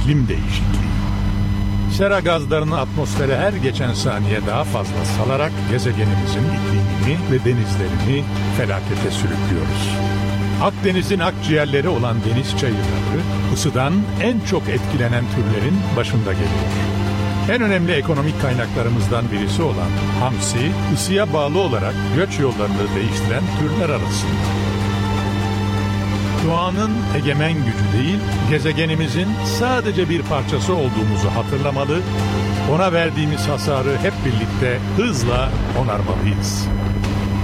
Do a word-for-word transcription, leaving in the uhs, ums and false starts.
iklim değişikliği. Sera gazlarını atmosfere her geçen saniye daha fazla salarak gezegenimizin iklimini ve denizlerini felakete sürüklüyoruz. Akdeniz'in akciğerleri olan deniz çayırları ısıdan en çok etkilenen türlerin başında geliyor. En önemli ekonomik kaynaklarımızdan birisi olan hamsi, ısıya bağlı olarak göç yollarını değiştiren türler arasında. Doğanın egemen gücü değil, gezegenimizin sadece bir parçası olduğumuzu hatırlamalı, ona verdiğimiz hasarı hep birlikte hızla onarmalıyız.